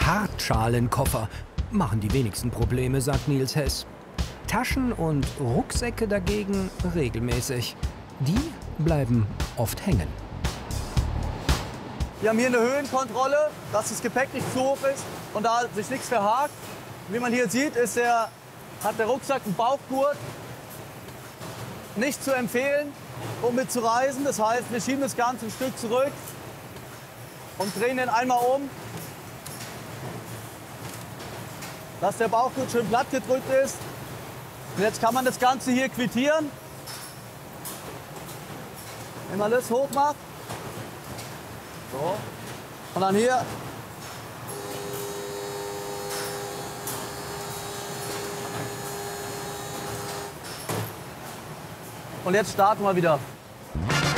Hartschalenkoffer machen die wenigsten Probleme, sagt Nils Hess. Taschen und Rucksäcke dagegen regelmäßig. Die bleiben oft hängen. Wir haben hier eine Höhenkontrolle, dass das Gepäck nicht zu hoch ist und da sich nichts verhakt. Wie man hier sieht, hat der Rucksack einen Bauchgurt. Nicht zu empfehlen, um mitzureisen. Das heißt, wir schieben das Ganze ein Stück zurück und drehen den einmal um, dass der Bauchgurt schön platt gedrückt ist. Und jetzt kann man das Ganze hier quittieren. Wenn man das hoch macht. So. Und dann hier. Und jetzt starten wir wieder.